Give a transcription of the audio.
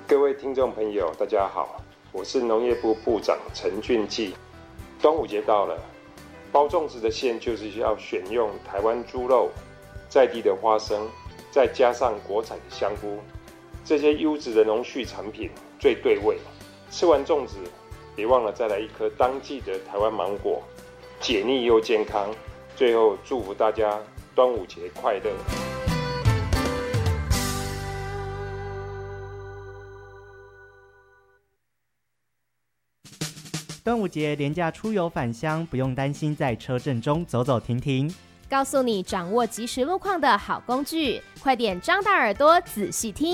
各位听众朋友大家好，我是农业部部长陈俊记。端午节到了，包粽子的馅就是要选用台湾猪肉、在地的花生，再加上国产的香菇，这些优质的农畜产品最对味。吃完粽子，别忘了再来一颗当季的台湾芒果，解腻又健康。最后祝福大家端午节快乐。 端午节连假出游返乡，不用担心在车阵中走走停停， 告诉你掌握即时路况的好工具，快点张大耳朵仔细听。